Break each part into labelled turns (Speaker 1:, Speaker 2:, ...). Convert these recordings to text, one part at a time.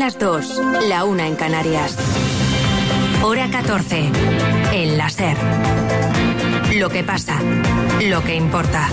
Speaker 1: las 2, la 1 en Canarias. Hora 14, en la SER. Lo que pasa, lo que importa.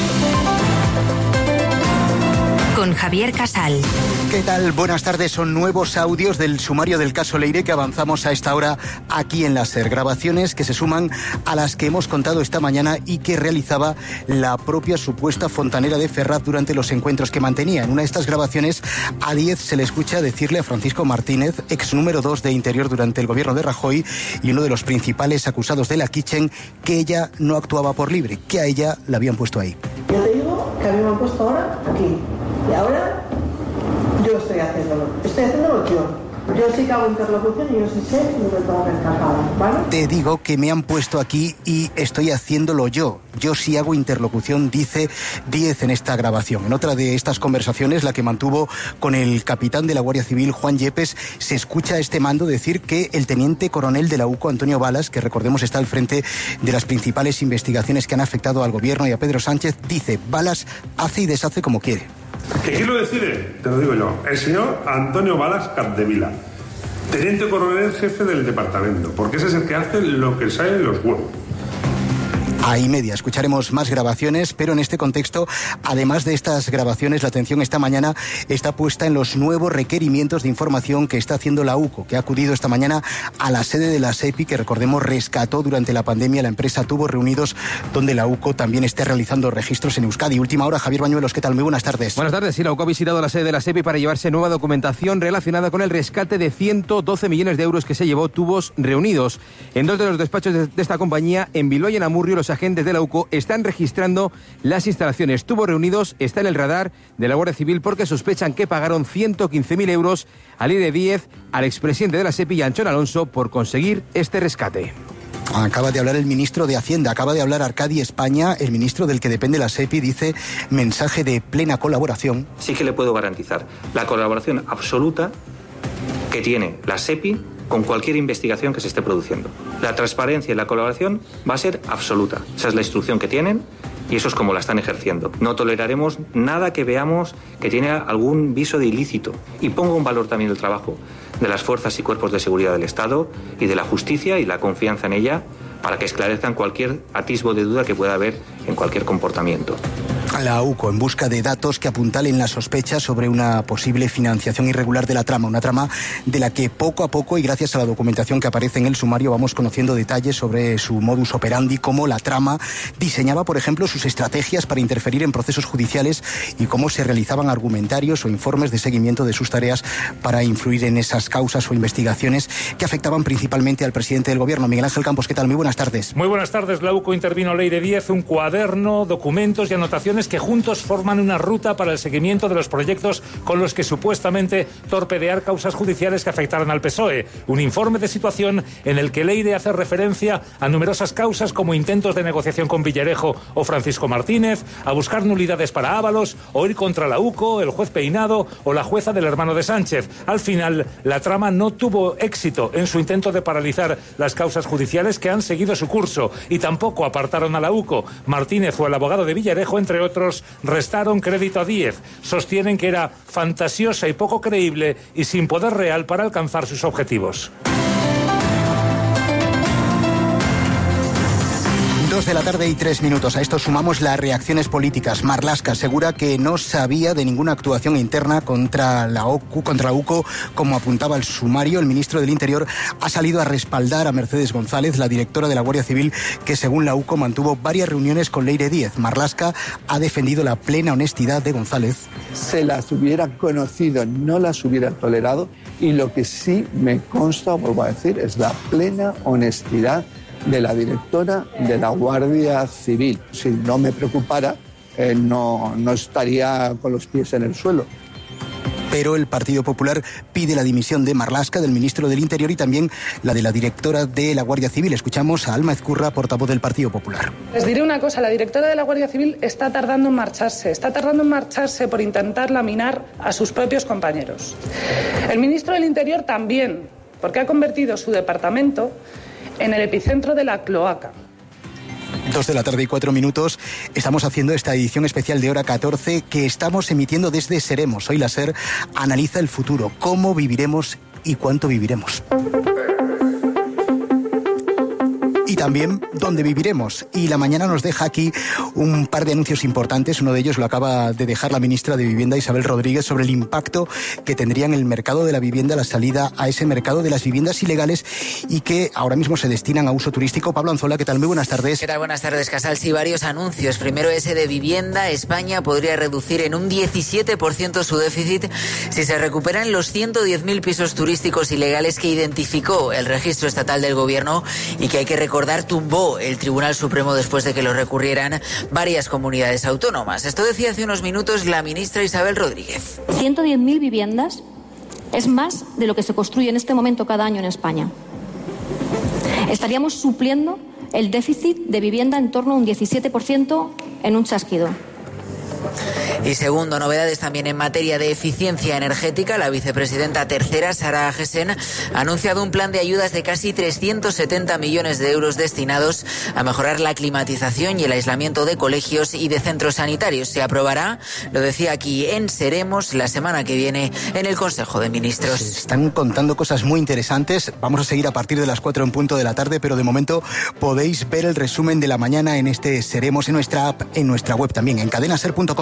Speaker 1: Con Javier Casal.
Speaker 2: ¿Qué tal? Buenas tardes. Son nuevos audios del sumario del caso Leire que avanzamos a esta hora aquí en la SER. Grabaciones que se suman a las que hemos contado esta mañana y que realizaba la propia supuesta fontanera de Ferraz durante los encuentros que mantenía. En una de estas grabaciones, a Díez se le escucha decirle a Francisco Martínez, ex número 2 de Interior durante el gobierno de Rajoy y uno de los principales acusados de la Kitchen, que ella no actuaba por libre, que a ella la habían puesto ahí.
Speaker 3: Yo te digo que a mí me han puesto ahora aquí. Y ahora yo estoy haciéndolo yo. Yo sí que hago interlocución y yo sí sé lo que tengo que encajar, ¿vale?
Speaker 2: Te digo que me han puesto aquí y estoy haciéndolo yo. Yo sí hago interlocución, dice Díez en esta grabación. En otra de estas conversaciones, la que mantuvo con el capitán de la Guardia Civil, Juan Yepes, se escucha a este mando decir que el teniente coronel de la UCO, Antonio Balas, que recordemos está al frente de las principales investigaciones que han afectado al gobierno y a Pedro Sánchez, dice: Balas hace y deshace como quiere.
Speaker 4: ¿Que quién lo decide? Te lo digo yo. El señor Antonio Balas Capdevila, teniente coronel jefe del departamento, porque ese es el que hace lo que sale en los huevos.
Speaker 2: Ahí media, escucharemos más grabaciones, pero en este contexto, además de estas grabaciones, la atención esta mañana está puesta en los nuevos requerimientos de información que está haciendo la UCO, que ha acudido esta mañana a la sede de la SEPI, que recordemos rescató durante la pandemia la empresa Tubos Reunidos, donde la UCO también está realizando registros en Euskadi. Última hora, Javier Bañuelos, ¿qué tal? Muy buenas tardes.
Speaker 5: Buenas tardes. Sí, la UCO ha visitado la sede de la SEPI para llevarse nueva documentación relacionada con el rescate de 112 millones de euros que se llevó Tubos Reunidos. En dos de los despachos de esta compañía, en Bilbao y en Amurrio, los agentes de la UCO están registrando las instalaciones. Tubos Reunidos está en el radar de la Guardia Civil porque sospechan que pagaron 115.000 euros a Leire Díez, al expresidente de la SEPI y a Anchón Alonso por conseguir este rescate.
Speaker 2: Acaba de hablar el ministro de Hacienda, acaba de hablar Arcadi España, el ministro del que depende la SEPI, dice mensaje de plena colaboración.
Speaker 6: Sí que le puedo garantizar la colaboración absoluta que tiene la SEPI con cualquier investigación que se esté produciendo. La transparencia y la colaboración va a ser absoluta. Esa es la instrucción que tienen y eso es como la están ejerciendo. No toleraremos nada que veamos que tiene algún viso de ilícito. Y pongo en valor también el trabajo de las fuerzas y cuerpos de seguridad del Estado y de la justicia y la confianza en ella para que esclarezcan cualquier atisbo de duda que pueda haber en cualquier comportamiento.
Speaker 2: La UCO en busca de datos que apuntalen la sospecha sobre una posible financiación irregular de la trama, una trama de la que poco a poco y gracias a la documentación que aparece en el sumario vamos conociendo detalles sobre su modus operandi, cómo la trama diseñaba, por ejemplo, sus estrategias para interferir en procesos judiciales y cómo se realizaban argumentarios o informes de seguimiento de sus tareas para influir en esas causas o investigaciones que afectaban principalmente al presidente del gobierno. Miguel Ángel Campos, ¿qué tal? Muy buenas tardes.
Speaker 7: Muy buenas tardes. La UCO intervino Leire Díez, un cuaderno, documentos y anotaciones que juntos forman una ruta para el seguimiento de los proyectos con los que supuestamente torpedear causas judiciales que afectaran al PSOE. Un informe de situación en el que Leire hace referencia a numerosas causas como intentos de negociación con Villarejo o Francisco Martínez, a buscar nulidades para Ábalos, o ir contra la UCO, el juez Peinado o la jueza del hermano de Sánchez. Al final, la trama no tuvo éxito en su intento de paralizar las causas judiciales que han seguido su curso y tampoco apartaron a la UCO. Martínez o el abogado de Villarejo, entre otros, restaron crédito a Díez. Sostienen que era fantasiosa y poco creíble y sin poder real para alcanzar sus objetivos.
Speaker 2: 2 de la tarde y 3 minutos. A esto sumamos las reacciones políticas. Marlaska asegura que no sabía de ninguna actuación interna contra la UCO, como apuntaba el sumario. El ministro del Interior ha salido a respaldar a Mercedes González, la directora de la Guardia Civil, que según la UCO mantuvo varias reuniones con Leire Díez. Marlaska ha defendido la plena honestidad de González.
Speaker 8: Se las hubiera conocido, no las hubiera tolerado, y lo que sí me consta, vuelvo a decir, es la plena honestidad de la directora de la Guardia Civil. Si no me preocupara, no estaría con los pies en el suelo.
Speaker 2: Pero el Partido Popular pide la dimisión de Marlaska, del ministro del Interior, y también la de la directora de la Guardia Civil. Escuchamos a Alma Ezcurra, portavoz del Partido Popular.
Speaker 9: Les diré una cosa, la directora de la Guardia Civil está tardando en marcharse por intentar laminar a sus propios compañeros. El ministro del Interior también, porque ha convertido su departamento en el epicentro de la cloaca.
Speaker 2: 2:04 p.m. Estamos haciendo esta edición especial de Hora 14 que estamos emitiendo desde Seremos. Hoy la SER analiza el futuro, cómo viviremos y cuánto viviremos. Y también dónde viviremos. Y la mañana nos deja aquí un par de anuncios importantes. Uno de ellos lo acaba de dejar la ministra de Vivienda, Isabel Rodríguez, sobre el impacto que tendría en el mercado de la vivienda la salida a ese mercado de las viviendas ilegales y que ahora mismo se destinan a uso turístico. Pablo Anzola, ¿qué tal? Muy buenas tardes.
Speaker 10: ¿Qué tal? Buenas tardes, Casal. Sí, varios anuncios. Primero ese de vivienda. España podría reducir en un 17% su déficit si se recuperan los 110.000 pisos turísticos ilegales que identificó el registro estatal del gobierno y que hay que recordar tumbó el Tribunal Supremo después de que lo recurrieran varias comunidades autónomas. Esto decía hace unos minutos la ministra Isabel Rodríguez.
Speaker 11: 110.000 viviendas es más de lo que se construye en este momento cada año en España. Estaríamos supliendo el déficit de vivienda en torno a un 17% en un chasquido.
Speaker 10: Y segundo, novedades también en materia de eficiencia energética. La vicepresidenta tercera, Sara Agesen, ha anunciado un plan de ayudas de casi 370 millones de euros destinados a mejorar la climatización y el aislamiento de colegios y de centros sanitarios. Se aprobará, lo decía aquí en Seremos, la semana que viene en el Consejo de Ministros.
Speaker 2: Se están contando cosas muy interesantes. Vamos a seguir a partir de las 4:00 p.m, pero de momento podéis ver el resumen de la mañana en este Seremos, en nuestra app, en nuestra web también, en cadenaser.com.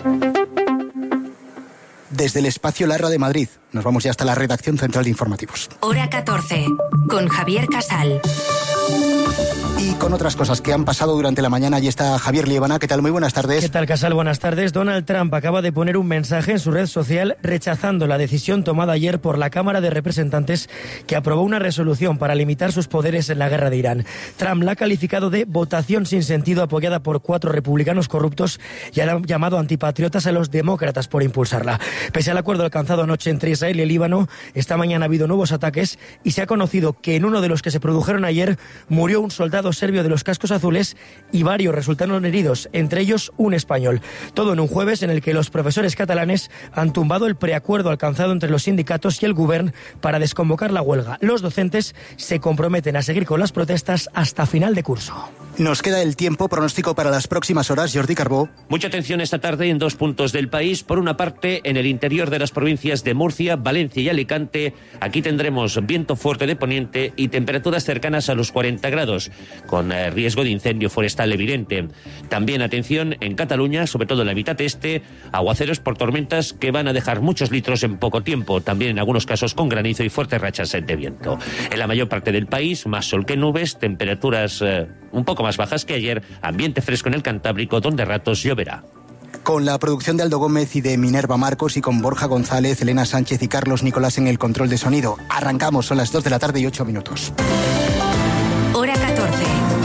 Speaker 2: Desde el espacio Larra de Madrid, nos vamos ya hasta la redacción central de informativos.
Speaker 1: Hora 14, con Javier Casal.
Speaker 2: Y con otras cosas que han pasado durante la mañana, allí está Javier Liebana. ¿Qué tal? Muy buenas tardes.
Speaker 12: ¿Qué tal, Casal? Buenas tardes. Donald Trump acaba de poner un mensaje en su red social rechazando la decisión tomada ayer por la Cámara de Representantes que aprobó una resolución para limitar sus poderes en la guerra de Irán. Trump la ha calificado de votación sin sentido apoyada por 4 republicanos corruptos y ha llamado antipatriotas a los demócratas por impulsarla. Pese al acuerdo alcanzado anoche entre Israel y el Líbano, esta mañana ha habido nuevos ataques y se ha conocido que en uno de los que se produjeron ayer murió un soldado serbio de los cascos azules y varios resultaron heridos, entre ellos un español. Todo en un jueves en el que los profesores catalanes han tumbado el preacuerdo alcanzado entre los sindicatos y el Govern para desconvocar la huelga. Los docentes se comprometen a seguir con las protestas hasta final de curso.
Speaker 2: Nos queda el tiempo. Pronóstico para las próximas horas, Jordi Carbó.
Speaker 13: Mucha atención esta tarde en 2 puntos del país. Por una parte, en el interior de las provincias de Murcia, Valencia y Alicante. Aquí tendremos viento fuerte de poniente y temperaturas cercanas a los 40 grados, con riesgo de incendio forestal evidente. También atención en Cataluña, sobre todo en la mitad este, aguaceros por tormentas que van a dejar muchos litros en poco tiempo. También en algunos casos con granizo y fuertes rachas de viento. En la mayor parte del país, más sol que nubes, temperaturas un poco más bajas que ayer, ambiente fresco en el Cantábrico, donde a ratos lloverá.
Speaker 2: Con la producción de Aldo Gómez y de Minerva Marcos y con Borja González, Elena Sánchez y Carlos Nicolás en el control de sonido. Arrancamos, son las 2:08 p.m.
Speaker 1: Hora 14.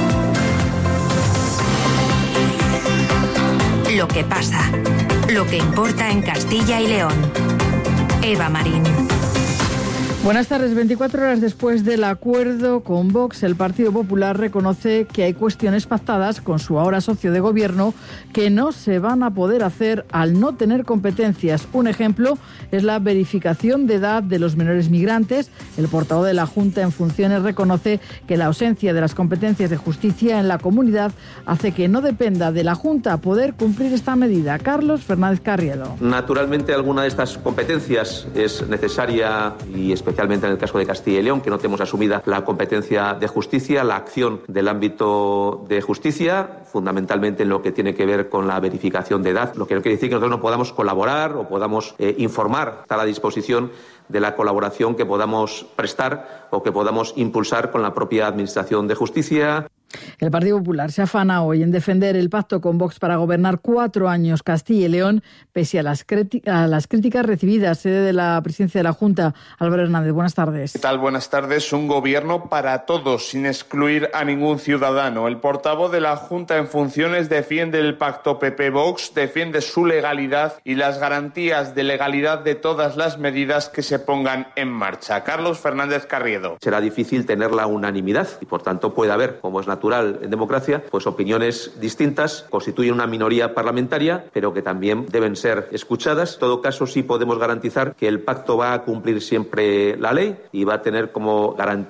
Speaker 1: Lo que pasa, lo que importa en Castilla y León. Eva Marín.
Speaker 14: Buenas tardes. 24 horas después del acuerdo con Vox, el Partido Popular reconoce que hay cuestiones pactadas con su ahora socio de gobierno que no se van a poder hacer al no tener competencias. Un ejemplo es la verificación de edad de los menores migrantes. El portavoz de la Junta en funciones reconoce que la ausencia de las competencias de justicia en la comunidad hace que no dependa de la Junta poder cumplir esta medida. Carlos Fernández Carriedo.
Speaker 15: Naturalmente, alguna de estas competencias es necesaria y especialmente en el caso de Castilla y León, que no tenemos asumida la competencia de justicia, la acción del ámbito de justicia, fundamentalmente en lo que tiene que ver con la verificación de edad, lo que no quiere decir que nosotros no podamos colaborar o podamos informar, estar a disposición de la colaboración que podamos prestar o que podamos impulsar con la propia Administración de Justicia.
Speaker 14: El Partido Popular se afana hoy en defender el pacto con Vox para gobernar 4 años Castilla y León, pese a las críticas recibidas. Sede de la presidencia de la Junta, Álvaro Hernández. Buenas tardes.
Speaker 16: ¿Qué tal? Buenas tardes. Un gobierno para todos, sin excluir a ningún ciudadano. El portavoz de la Junta en funciones defiende el pacto PP-Vox, defiende su legalidad y las garantías de legalidad de todas las medidas que se pongan en marcha. Carlos Fernández Carriedo.
Speaker 15: Será difícil tener la unanimidad y, por tanto, puede haber, como es natural en democracia, pues opiniones distintas, constituyen una minoría parlamentaria, pero que también deben ser escuchadas. En todo caso, sí podemos garantizar que el pacto va a cumplir siempre la ley y va a tener como garantía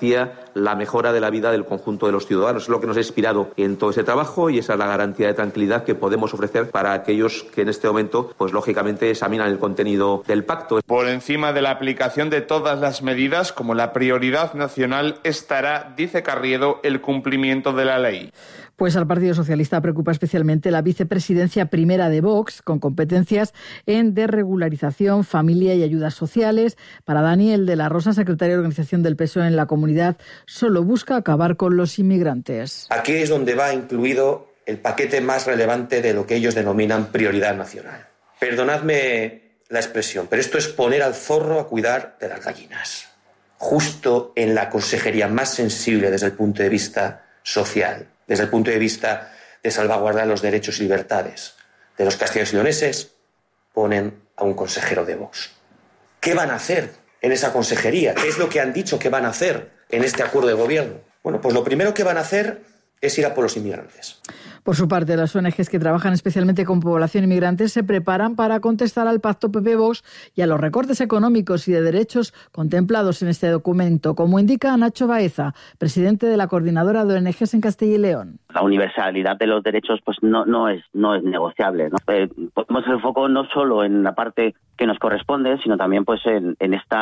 Speaker 15: la mejora de la vida del conjunto de los ciudadanos. Es lo que nos ha inspirado en todo ese trabajo y esa es la garantía de tranquilidad que podemos ofrecer para aquellos que en este momento, pues lógicamente, examinan el contenido del pacto.
Speaker 16: Por encima de la aplicación de todas las medidas, como la prioridad nacional, estará, dice Carriedo, el cumplimiento de la ley.
Speaker 14: Pues al Partido Socialista preocupa especialmente la vicepresidencia primera de Vox, con competencias en desregularización, familia y ayudas sociales. Para Daniel de la Rosa, secretario de Organización del PSOE en la comunidad, solo busca acabar con los inmigrantes.
Speaker 17: Aquí es donde va incluido el paquete más relevante de lo que ellos denominan prioridad nacional. Perdonadme la expresión, pero esto es poner al zorro a cuidar de las gallinas. Justo en la consejería más sensible desde el punto de vista social, desde el punto de vista de salvaguardar los derechos y libertades de los castellanos y leoneses, ponen a un consejero de Vox. ¿Qué van a hacer en esa consejería? ¿Qué es lo que han dicho que van a hacer en este acuerdo de gobierno? Bueno, pues lo primero que van a hacer es ir a por los inmigrantes.
Speaker 14: Por su parte, las ONGs que trabajan especialmente con población inmigrante se preparan para contestar al pacto PP-Vox y a los recortes económicos y de derechos contemplados en este documento, como indica Nacho Baeza, presidente de la Coordinadora de ONGs en Castilla y León.
Speaker 18: La universalidad de los derechos pues no es negociable, ¿no? Ponemos el foco no solo en la parte que nos corresponde, sino también pues en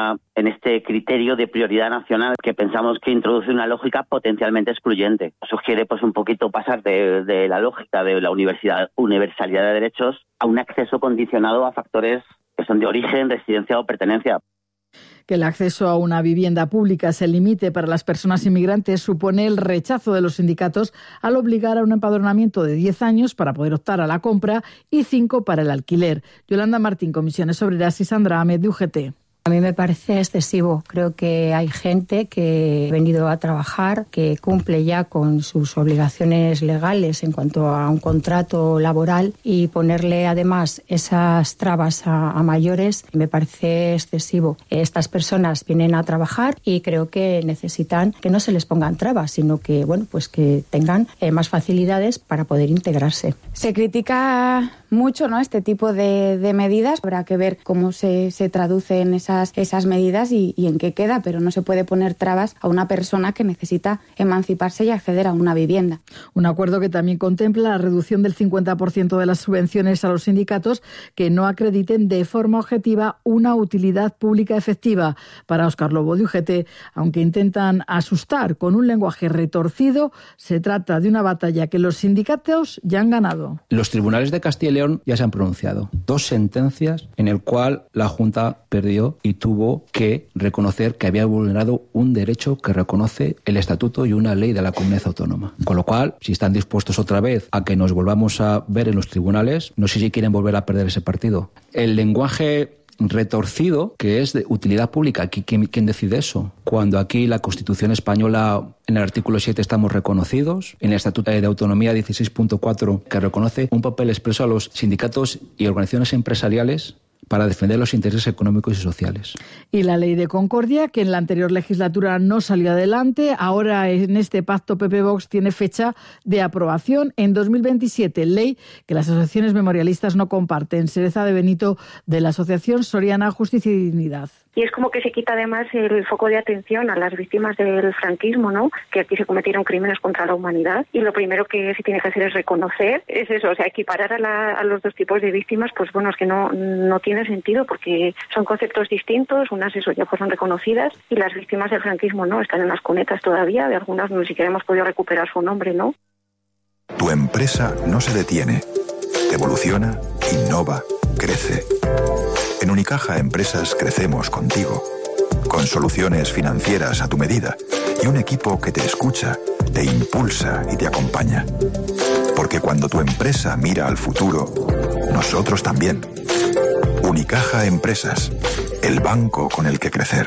Speaker 18: este criterio de prioridad nacional que pensamos que introduce una lógica potencialmente excluyente. Sugiere pues un poquito pasar de la lógica de la universalidad de derechos a un acceso condicionado a factores que son de origen, residencia o pertenencia.
Speaker 14: Que el acceso a una vivienda pública se limite para las personas inmigrantes supone el rechazo de los sindicatos al obligar a un empadronamiento de 10 años para poder optar a la compra y 5 para el alquiler. Yolanda Martín, Comisiones Obreras, y Sandra Ahmed, de UGT.
Speaker 19: A mí me parece excesivo. Creo que hay gente que ha venido a trabajar, que cumple ya con sus obligaciones legales en cuanto a un contrato laboral, y ponerle además esas trabas a mayores me parece excesivo. Estas personas vienen a trabajar y creo que necesitan que no se les pongan trabas, sino que que tengan más facilidades para poder integrarse.
Speaker 20: Se critica mucho, ¿no?, este tipo de medidas. Habrá que ver cómo se traducen esas medidas y en qué queda, pero no se puede poner trabas a una persona que necesita emanciparse y acceder a una vivienda.
Speaker 14: Un acuerdo que también contempla la reducción del 50% de las subvenciones a los sindicatos que no acrediten de forma objetiva una utilidad pública efectiva. Para Óscar Lobo, de UGT, aunque intentan asustar con un lenguaje retorcido, se trata de una batalla que los sindicatos ya han ganado.
Speaker 21: Los tribunales de Castilla y León ya se han pronunciado. 2 sentencias en el cual la Junta perdió y tuvo que reconocer que había vulnerado un derecho que reconoce el Estatuto y una ley de la comunidad autónoma. Con lo cual, si están dispuestos otra vez a que nos volvamos a ver en los tribunales, no sé si quieren volver a perder ese partido. El lenguaje retorcido, que es de utilidad pública, ¿quién decide eso? Cuando aquí la Constitución española, en el artículo 7, estamos reconocidos, en el Estatuto de Autonomía 16.4, que reconoce un papel expreso a los sindicatos y organizaciones empresariales para defender los intereses económicos y sociales.
Speaker 14: Y la ley de concordia, que en la anterior legislatura no salió adelante, ahora en este pacto PP-Vox tiene fecha de aprobación en 2027, ley que las asociaciones memorialistas no comparten. Cereza de Benito, de la Asociación Soriana Justicia y Dignidad.
Speaker 22: Y es como que se quita además el foco de atención a las víctimas del franquismo, ¿no?, que aquí se cometieron crímenes contra la humanidad, y lo primero que se tiene que hacer es reconocer, es eso, o sea, equiparar a los dos tipos de víctimas, pues bueno, es que no tiene sentido, porque son conceptos distintos. Unas eso ya fueron reconocidas y las víctimas del franquismo no, están en las cunetas todavía, de algunas ni siquiera hemos podido recuperar su nombre, ¿no?
Speaker 23: Tu empresa no se detiene, evoluciona, innova, crece. En Unicaja Empresas crecemos contigo, con soluciones financieras a tu medida y un equipo que te escucha, te impulsa y te acompaña. Porque cuando tu empresa mira al futuro, nosotros también. Unicaja Empresas, el banco con el que crecer.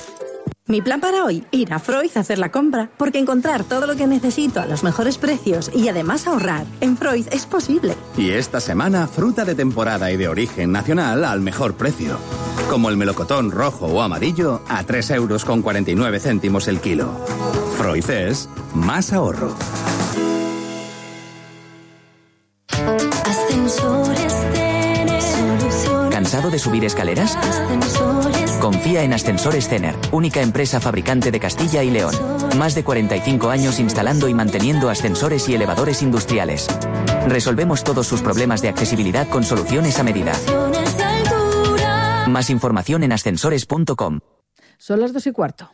Speaker 24: Mi plan para hoy, ir a Freud a hacer la compra, porque encontrar todo lo que necesito a los mejores precios y además ahorrar en Freud es posible.
Speaker 25: Y esta semana, fruta de temporada y de origen nacional al mejor precio. Como el melocotón rojo o amarillo a 3,49 € el kilo. Freud es más ahorro.
Speaker 26: ¿Cansado de subir escaleras?
Speaker 3: Confía en Ascensores Cener, única empresa fabricante de Castilla y León. Más de 45 años instalando y manteniendo ascensores y elevadores industriales. Resolvemos todos sus problemas de accesibilidad con soluciones a medida. Más información en ascensores.com.
Speaker 14: Son las 2:15.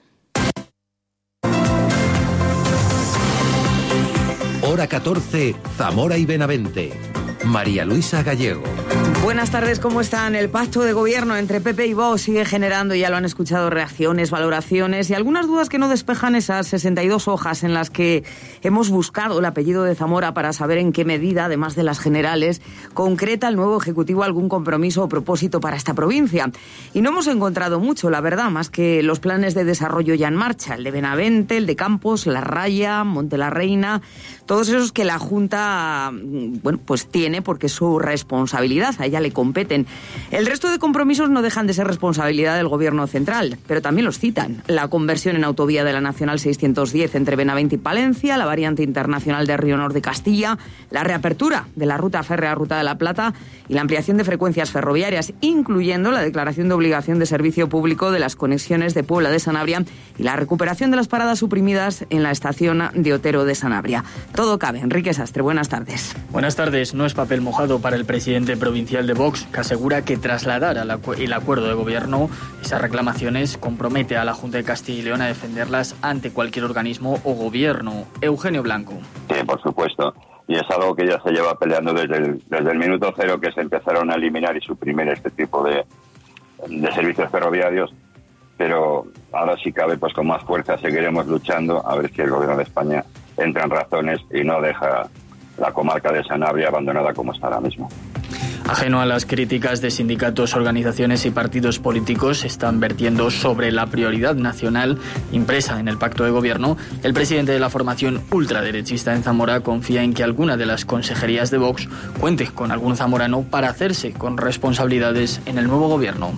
Speaker 4: Hora 14, Zamora y Benavente. María Luisa Gallego.
Speaker 5: Buenas tardes, ¿cómo están? El pacto de gobierno entre PP y Vox sigue generando, ya lo han escuchado, reacciones, valoraciones y algunas dudas que no despejan esas 62 hojas en las que hemos buscado el apellido de Zamora para saber en qué medida, además de las generales, concreta el nuevo Ejecutivo algún compromiso o propósito para esta provincia. Y no hemos encontrado mucho, la verdad, más que los planes de desarrollo ya en marcha, el de Benavente, el de Campos, La Raya, Monte la Reina, todos esos que la Junta, pues tiene porque es su responsabilidad, a ella le competen. El resto de compromisos no dejan de ser responsabilidad del Gobierno central, pero también los citan. La conversión en autovía de la Nacional 610 entre Benavente y Palencia, la variante internacional de Río Nor de Castilla, la reapertura de la ruta férrea Ruta de la Plata y la ampliación de frecuencias ferroviarias, incluyendo la declaración de obligación de servicio público de las conexiones de Puebla de Sanabria y la recuperación de las paradas suprimidas en la estación de Otero de Sanabria. Todo cabe. Enrique Sastre, buenas tardes.
Speaker 6: Buenas tardes. No es papel mojado para el presidente provincial de Vox, que asegura que trasladar el acuerdo de gobierno, esas reclamaciones, compromete a la Junta de Castilla y León a defenderlas ante cualquier organismo o gobierno. Eugenio Blanco.
Speaker 7: Sí, por supuesto. Y es algo que ya se lleva peleando desde el minuto cero que se empezaron a eliminar y suprimir este tipo de servicios ferroviarios. Pero ahora sí cabe, pues con más fuerza seguiremos luchando a ver si el gobierno de España entra en razones y no deja la comarca de Sanabria abandonada como está ahora mismo.
Speaker 6: Ajeno a las críticas de sindicatos, organizaciones y partidos políticos, están vertiendo sobre la prioridad nacional impresa en el pacto de gobierno. El presidente de la formación ultraderechista en Zamora confía en que alguna de las consejerías de Vox cuente con algún zamorano para hacerse con responsabilidades en el nuevo gobierno.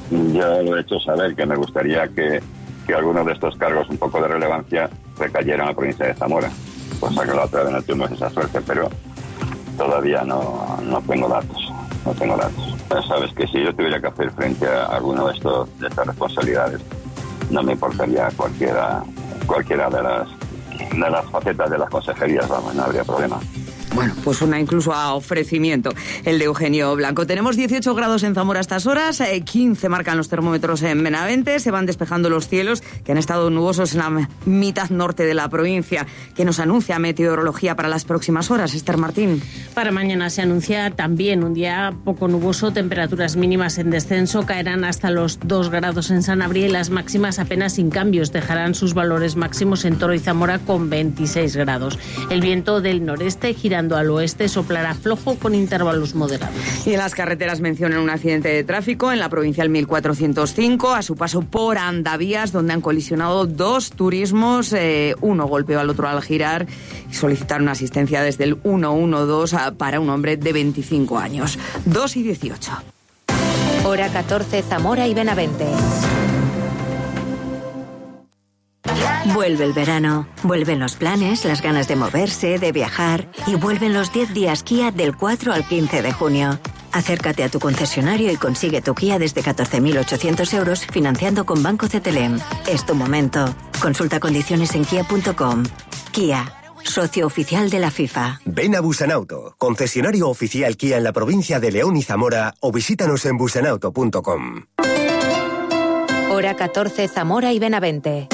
Speaker 7: Yo lo he hecho saber que me gustaría que algunos de estos cargos un poco de relevancia recayeran en la provincia de Zamora. Cosa que la otra vez no tuvimos esa suerte, pero todavía no tengo datos. No tengo datos. Ya sabes que si yo tuviera que hacer frente a alguno de estas responsabilidades, no me importaría cualquiera de las facetas de las consejerías, no habría problema.
Speaker 5: Bueno, pues una incluso a ofrecimiento, el de Eugenio Blanco. Tenemos 18 grados en Zamora a estas horas, 15 marcan los termómetros en Benavente, se van despejando los cielos que han estado nubosos en la mitad norte de la provincia. ¿Qué nos anuncia meteorología para las próximas horas, Esther Martín?
Speaker 26: Para mañana se anuncia también un día poco nuboso, temperaturas mínimas en descenso, caerán hasta los 2 grados en Sanabria y las máximas apenas sin cambios, dejarán sus valores máximos en Toro y Zamora con 26 grados. El viento del noreste girando al oeste soplará flojo con intervalos moderados.
Speaker 5: Y en las carreteras mencionan un accidente de tráfico en la provincial 1405 a su paso por Andavías, donde han colisionado 2 turismos, uno golpeó al otro al girar y solicitaron asistencia desde el 112 para un hombre de 25 años. 2:18.
Speaker 1: Hora 14, Zamora y Benavente. Vuelve el verano, vuelven los planes, las ganas de moverse, de viajar y vuelven los 10 días Kia del 4 al 15 de junio. Acércate a tu concesionario y consigue tu Kia desde 14.800 euros financiando con Banco CTLM. Es tu momento. Consulta condiciones en kia.com. Kia, socio oficial de la FIFA.
Speaker 27: Ven a Busanauto, concesionario oficial Kia en la provincia de León y Zamora, o visítanos en busanauto.com.
Speaker 1: Hora 14, Zamora y Benavente.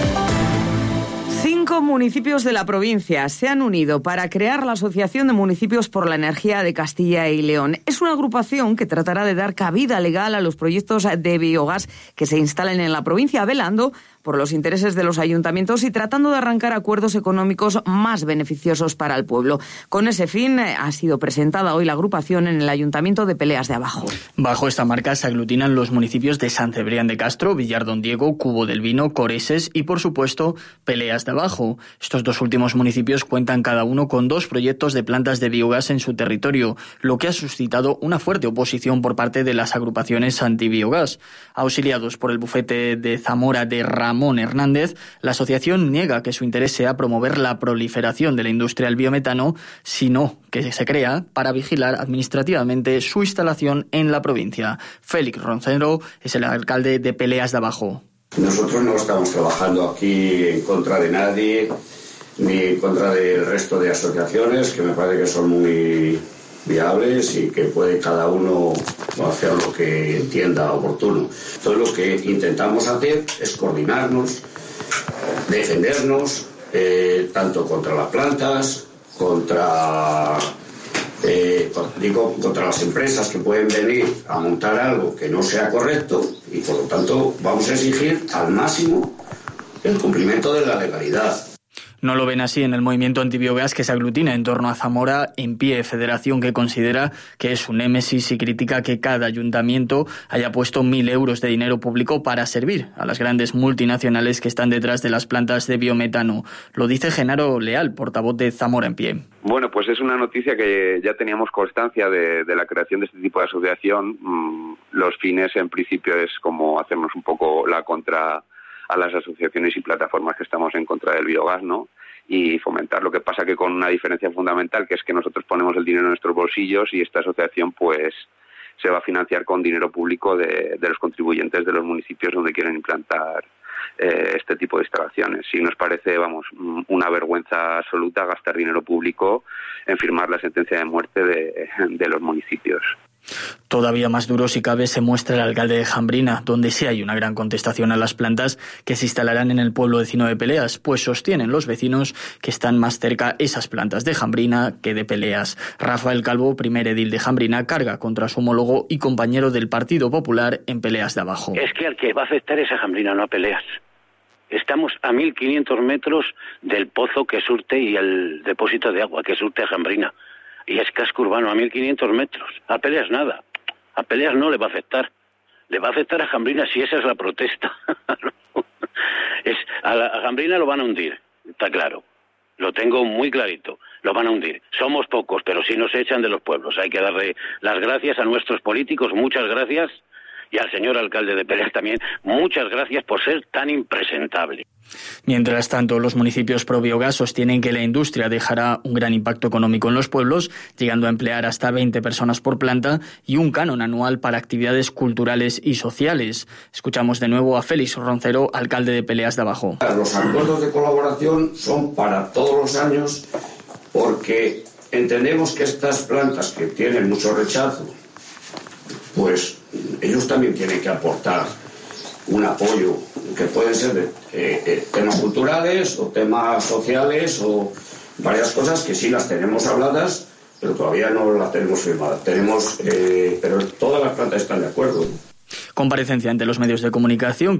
Speaker 5: 5 municipios de la provincia se han unido para crear la Asociación de Municipios por la Energía de Castilla y León. Es una agrupación que tratará de dar cabida legal a los proyectos de biogás que se instalen en la provincia, velando por los intereses de los ayuntamientos y tratando de arrancar acuerdos económicos más beneficiosos para el pueblo. Con ese fin ha sido presentada hoy la agrupación en el Ayuntamiento de Peleas de Abajo.
Speaker 6: Bajo esta marca se aglutinan los municipios de San Cebrián de Castro, Villar Don Diego, Cubo del Vino, Coreses y, por supuesto, Peleas de Abajo. Bajo. Estos dos últimos municipios cuentan cada uno con 2 proyectos de plantas de biogás en su territorio, lo que ha suscitado una fuerte oposición por parte de las agrupaciones antibiogás. Auxiliados por el bufete de Zamora de Ramón Hernández, la asociación niega que su interés sea promover la proliferación de la industria del biometano, sino que se crea para vigilar administrativamente su instalación en la provincia. Félix Roncero es el alcalde de Peleas de Abajo.
Speaker 2: Nosotros no estamos trabajando aquí en contra de nadie, ni en contra del resto de asociaciones, que me parece que son muy viables y que puede cada uno hacer lo que entienda oportuno. Entonces lo que intentamos hacer es coordinarnos, defendernos, tanto contra las plantas, contra las empresas que pueden venir a montar algo que no sea correcto, y por lo tanto vamos a exigir al máximo el cumplimiento de la legalidad.
Speaker 6: No lo ven así en el movimiento antibiogás, que se aglutina en torno a Zamora en Pie, federación que considera que es un némesis y critica que cada ayuntamiento haya puesto 1.000 euros de dinero público para servir a las grandes multinacionales que están detrás de las plantas de biometano. Lo dice Genaro Leal, portavoz de Zamora en Pie.
Speaker 8: Bueno, pues es una noticia que ya teníamos constancia de la creación de este tipo de asociación. Los fines, en principio, es como hacernos un poco la contra a las asociaciones y plataformas que estamos en contra del biogás, ¿no? Y fomentar. Lo que pasa que con una diferencia fundamental, que es que nosotros ponemos el dinero en nuestros bolsillos y esta asociación pues se va a financiar con dinero público de los contribuyentes de los municipios donde quieren implantar este tipo de instalaciones. Sí nos parece, una vergüenza absoluta gastar dinero público en firmar la sentencia de muerte de los municipios.
Speaker 6: Todavía más duro, si cabe, se muestra el alcalde de Jambrina, donde sí hay una gran contestación a las plantas que se instalarán en el pueblo vecino de Peleas, pues sostienen los vecinos que están más cerca esas plantas de Jambrina que de Peleas. Rafael Calvo, primer edil de Jambrina, carga contra su homólogo y compañero del Partido Popular en Peleas de Abajo.
Speaker 9: Es que al que va a afectar es a Jambrina, no a Peleas. Estamos a 1.500 metros del pozo que surte y el depósito de agua que surte a Jambrina. Y es casco urbano, a 1.500 metros. A Peleas nada. A Peleas no le va a afectar. Le va a afectar a Jambrina si esa es la protesta. A Jambrina lo van a hundir, está claro. Lo tengo muy clarito. Lo van a hundir. Somos pocos, pero sí nos echan de los pueblos. Hay que darle las gracias a nuestros políticos. Muchas gracias. Y al señor alcalde de Peleas también, muchas gracias por ser tan impresentable.
Speaker 6: Mientras tanto, los municipios pro biogás sostienen que la industria dejará un gran impacto económico en los pueblos, llegando a emplear hasta 20 personas por planta y un canon anual para actividades culturales y sociales. Escuchamos de nuevo a Félix Roncero, alcalde de Peleas de Abajo.
Speaker 2: Los acuerdos de colaboración son para todos los años, porque entendemos que estas plantas que tienen mucho rechazo, pues ellos también tienen que aportar un apoyo, que pueden ser de temas culturales o temas sociales o varias cosas que sí las tenemos habladas, pero todavía no las tenemos firmadas. Pero todas las plantas están de acuerdo.
Speaker 6: Comparecencia ante los medios de comunicación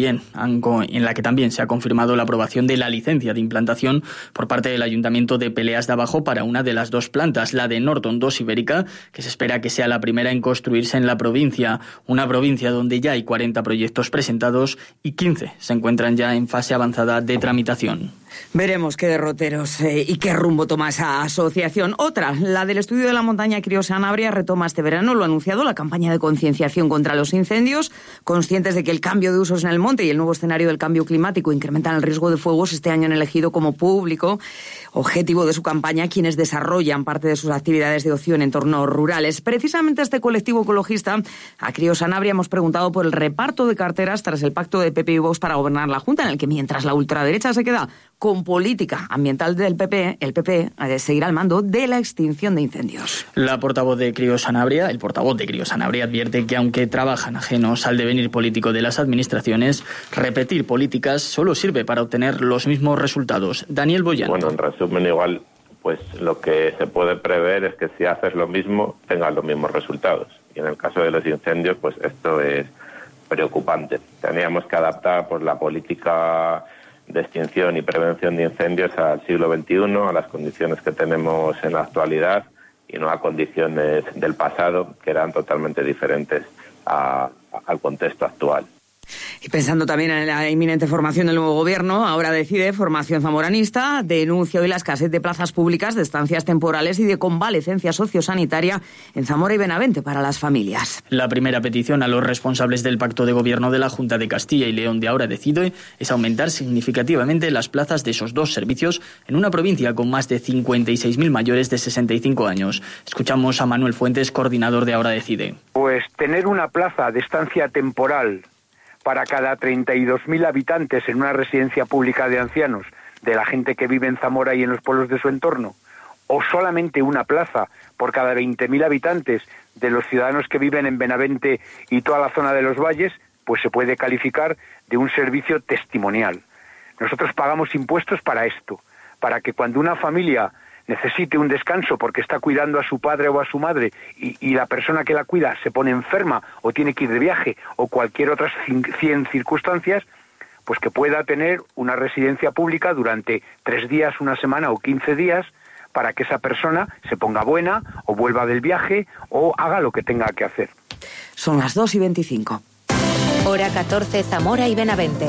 Speaker 6: en la que también se ha confirmado la aprobación de la licencia de implantación por parte del Ayuntamiento de Peleas de Abajo para una de las 2 plantas, la de Norton 2 Ibérica, que se espera que sea la primera en construirse en la provincia, una provincia donde ya hay 40 proyectos presentados y 15 se encuentran ya en fase avanzada de tramitación.
Speaker 5: Veremos qué derroteros y qué rumbo toma esa asociación. Otra, la del estudio de la montaña Crio-Sanabria, retoma este verano, lo ha anunciado, la campaña de concienciación contra los incendios. Conscientes de que el cambio de usos en el monte y el nuevo escenario del cambio climático incrementan el riesgo de fuegos, este año han elegido como público objetivo de su campaña quienes desarrollan parte de sus actividades de ocio en entornos rurales. Precisamente a este colectivo ecologista, a Crio-Sanabria, hemos preguntado por el reparto de carteras tras el pacto de PP y Vox para gobernar la Junta, en el que mientras la ultraderecha se queda con política ambiental del PP, el PP seguirá al mando de la extinción de incendios.
Speaker 6: El portavoz de Crio-Sanabria advierte que aunque trabajan ajenos al devenir político de las administraciones, repetir políticas solo sirve para obtener los mismos resultados. Daniel Boyán.
Speaker 10: Bueno, en resumen, igual, pues lo que se puede prever es que si haces lo mismo, tengas los mismos resultados. Y en el caso de los incendios, pues esto es preocupante. Teníamos que adaptar pues la política de extinción y prevención de incendios al siglo XXI, a las condiciones que tenemos en la actualidad y no a condiciones del pasado que eran totalmente diferentes al contexto actual.
Speaker 5: Y pensando también en la inminente formación del nuevo gobierno, ahora decide Formación Zamoranista, denuncia hoy la escasez de plazas públicas, de estancias temporales y de convalecencia sociosanitaria en Zamora y Benavente para las familias.
Speaker 6: La primera petición a los responsables del pacto de gobierno de la Junta de Castilla y León de Ahora Decide es aumentar significativamente las plazas de esos dos servicios en una provincia con más de 56.000 mayores de 65 años. Escuchamos a Manuel Fuentes, coordinador de Ahora Decide.
Speaker 11: Pues tener una plaza de estancia temporal para cada 32.000 habitantes en una residencia pública de ancianos de la gente que vive en Zamora y en los pueblos de su entorno, o solamente una plaza por cada 20.000 habitantes de los ciudadanos que viven en Benavente y toda la zona de los valles, pues se puede calificar de un servicio testimonial. Nosotros pagamos impuestos para esto, para que cuando una familia necesite un descanso porque está cuidando a su padre o a su madre y la persona que la cuida se pone enferma o tiene que ir de viaje o cualquier otras 100 circunstancias, pues que pueda tener una residencia pública durante 3 días, una semana o 15 días para que esa persona se ponga buena o vuelva del viaje o haga lo que tenga que hacer.
Speaker 5: Son las 2:25.
Speaker 12: Hora 14, Zamora y Benavente.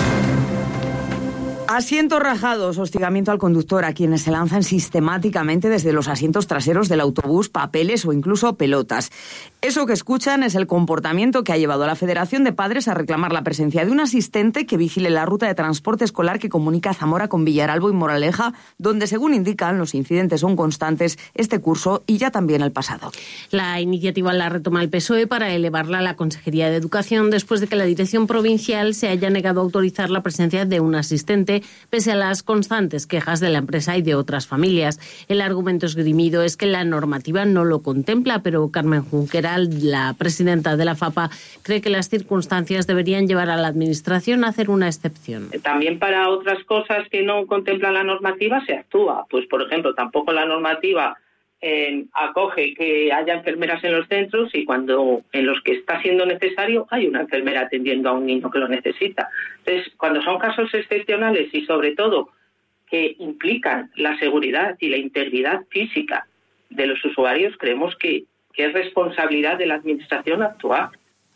Speaker 5: Asientos rajados, hostigamiento al conductor, a quienes se lanzan sistemáticamente desde los asientos traseros del autobús papeles o incluso pelotas. Eso que escuchan es el comportamiento que ha llevado a la Federación de Padres a reclamar la presencia de un asistente que vigile la ruta de transporte escolar que comunica Zamora con Villaralbo y Moraleja, donde, según indican, los incidentes son constantes este curso y ya también el pasado.
Speaker 26: La iniciativa la retoma el PSOE para elevarla a la Consejería de Educación después de que la Dirección Provincial se haya negado a autorizar la presencia de un asistente pese a las constantes quejas de la empresa y de otras familias. El argumento esgrimido es que la normativa no lo contempla, pero Carmen Junqueral, la presidenta de la FAPA, cree que las circunstancias deberían llevar a la Administración a hacer una excepción.
Speaker 13: También para otras cosas que no contempla la normativa se actúa. Pues, por ejemplo, tampoco la normativa acoge que haya enfermeras en los centros y cuando en los que está siendo necesario hay una enfermera atendiendo a un niño que lo necesita. Entonces, cuando son casos excepcionales y sobre todo que implican la seguridad y la integridad física de los usuarios, creemos que es responsabilidad de la Administración actuar.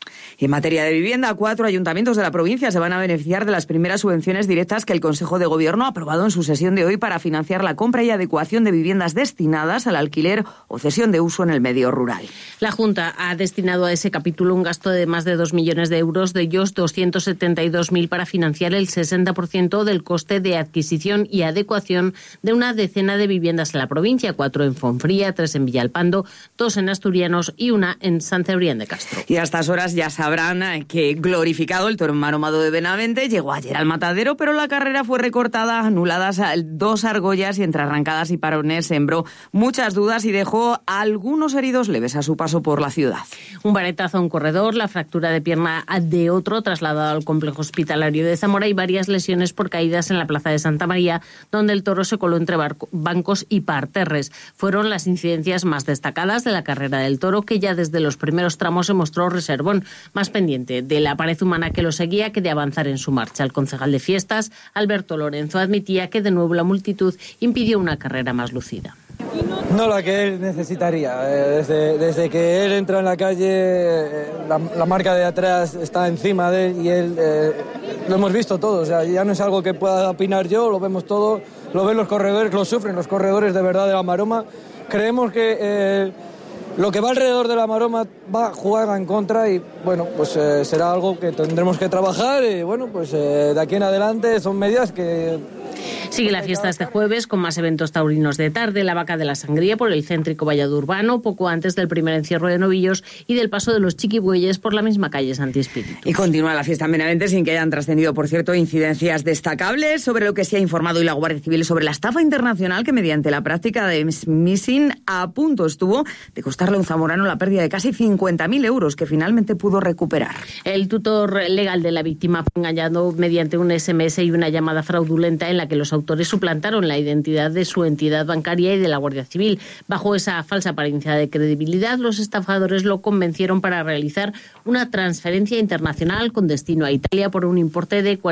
Speaker 5: Y en materia de vivienda, 4 ayuntamientos de la provincia se van a beneficiar de las primeras subvenciones directas que el Consejo de Gobierno ha aprobado en su sesión de hoy para financiar la compra y adecuación de viviendas destinadas al alquiler o cesión de uso en el medio rural.
Speaker 26: La Junta ha destinado a ese capítulo un gasto de más de 2 millones de euros, de ellos 272.000 para financiar el 60% del coste de adquisición y adecuación de una decena de viviendas en la provincia, 4 en Fonfría, 3 en Villalpando, 2 en Asturianos y 1 en San Cebrián de Castro.
Speaker 5: Y a estas horas ya sabrán que glorificado el toro maromado de Benavente llegó ayer al matadero, pero la carrera fue recortada, anuladas 2 argollas y entre arrancadas y parones sembró muchas dudas y dejó a algunos heridos leves a su paso por la ciudad.
Speaker 26: Un varetazo a un corredor, la fractura de pierna de otro trasladado al complejo hospitalario de Zamora y varias lesiones por caídas en la plaza de Santa María, donde el toro se coló entre bancos y parterres. Fueron las incidencias más destacadas de la carrera del toro, que ya desde los primeros tramos se mostró reservón, más pendiente de la pared humana que lo seguía que de avanzar en su marcha. El concejal de fiestas, Alberto Lorenzo, admitía que de nuevo la multitud impidió una carrera más lucida.
Speaker 15: No la que él necesitaría. Desde que él entra en la calle, la marca de atrás está encima de él y él lo hemos visto todos. O sea, ya no es algo que pueda opinar yo, lo vemos todo, lo ven los corredores, lo sufren los corredores de verdad de la Maroma. Creemos que lo que va alrededor de la Maroma va a jugar en contra y bueno, pues será algo que tendremos que trabajar y bueno, pues de aquí en adelante son medidas que...
Speaker 26: Sigue la fiesta este jueves con más eventos taurinos de tarde, la vaca de la sangría por el céntrico vallado urbano, poco antes del primer encierro de novillos y del paso de los chiquibueyes por la misma calle Santi Espíritu.
Speaker 5: Y continúa la fiesta en Benavente sin que hayan trascendido, por cierto, incidencias destacables sobre lo que se ha informado hoy la Guardia Civil sobre la estafa internacional que mediante la práctica de smishing a punto estuvo de costarle a un zamorano la pérdida de casi 50.000 euros que finalmente pudo recuperar.
Speaker 26: El tutor legal de la víctima fue engañado mediante un SMS y una llamada fraudulenta en la que los autores suplantaron la identidad de su entidad bancaria y de la Guardia Civil. Bajo esa falsa apariencia de credibilidad, los estafadores lo convencieron para realizar una transferencia internacional con destino a Italia por un importe de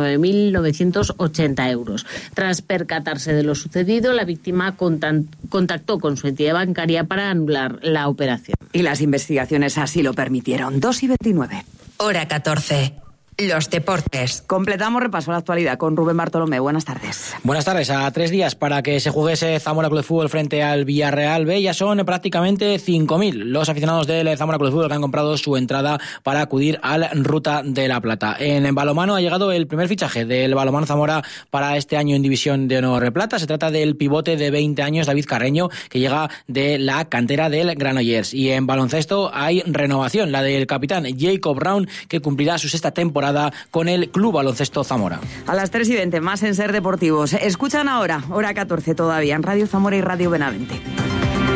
Speaker 26: 49.980 euros. Tras percatarse de lo sucedido, la víctima contactó con su entidad bancaria para anular la operación.
Speaker 5: Y las investigaciones así lo permitieron. 2:29.
Speaker 12: Hora 14.
Speaker 1: Los deportes.
Speaker 5: Completamos repaso a la actualidad con Rubén Bartolomé. Buenas tardes.
Speaker 16: Buenas tardes. A 3 días para que se juegue ese Zamora Club de Fútbol frente al Villarreal B, ya son prácticamente 5.000 los aficionados del Zamora Club de Fútbol que han comprado su entrada para acudir al Ruta de la Plata. En balonmano ha llegado el primer fichaje del balonmano Zamora para este año en División de Honor Plata. Se trata del pivote de 20 años, David Carreño, que llega de la cantera del Granollers. Y en baloncesto hay renovación, la del capitán Jacob Brown, que cumplirá su 6ª temporada con el Club Baloncesto Zamora.
Speaker 5: A las 3:20, más en Ser Deportivos. Escuchan ahora, hora 14 todavía, en Radio Zamora y Radio Benavente.